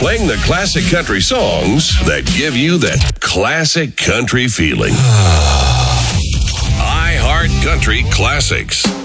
playing the classic country songs that give you that classic country feeling. iHeart Country Classics.